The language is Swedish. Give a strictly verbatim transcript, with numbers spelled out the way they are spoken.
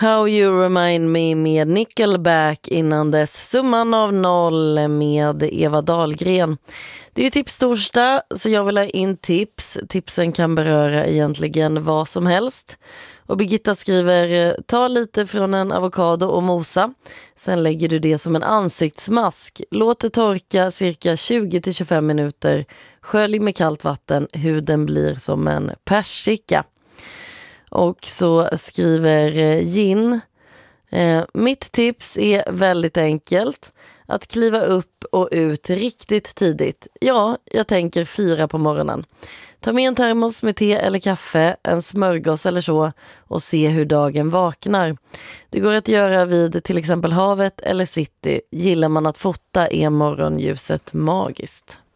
How You Remind Me med Nickelback, innan dess Summan av noll med Eva Dahlgren. Det är ju tipstorsdag, så jag vill ha in tips. Tipsen kan beröra egentligen vad som helst. Och Birgitta skriver: ta lite från en avokado och mosa. Sen lägger du det som en ansiktsmask. Låt det torka cirka tjugo till tjugofem minuter. Skölj med kallt vatten. Huden blir som en persika. Och så skriver Gin: eh, mitt tips är väldigt enkelt. Att kliva upp och ut riktigt tidigt. Ja, jag tänker fyra på morgonen. Ta med en termos med te eller kaffe, en smörgås eller så, och se hur dagen vaknar. Det går att göra vid till exempel havet eller city. Gillar man att fota är morgonljuset magiskt.